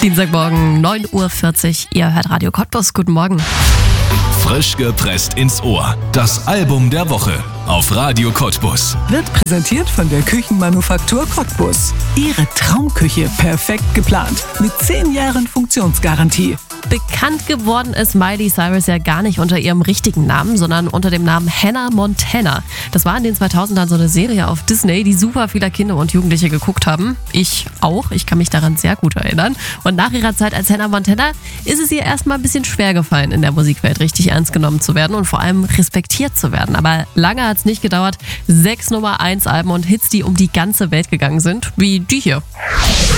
Dienstagmorgen, 9:40 Uhr. Ihr hört Radio Cottbus. Guten Morgen. Frisch gepresst ins Ohr. Das Album der Woche auf Radio Cottbus. Wird präsentiert von der Küchenmanufaktur Cottbus. Ihre Traumküche perfekt geplant. Mit 10 Jahren Funktionsgarantie. Bekannt geworden ist Miley Cyrus ja gar nicht unter ihrem richtigen Namen, sondern unter dem Namen Hannah Montana. Das war in den 2000ern so eine Serie auf Disney, die super viele Kinder und Jugendliche geguckt haben. Ich auch. Ich kann mich daran sehr gut erinnern. Und nach ihrer Zeit als Hannah Montana ist es ihr erstmal ein bisschen schwer gefallen, in der Musikwelt richtig ernst genommen zu werden und vor allem respektiert zu werden. Aber lange hat es nicht gedauert. 6 Nummer-1 Alben und Hits, die um die ganze Welt gegangen sind, wie die hier.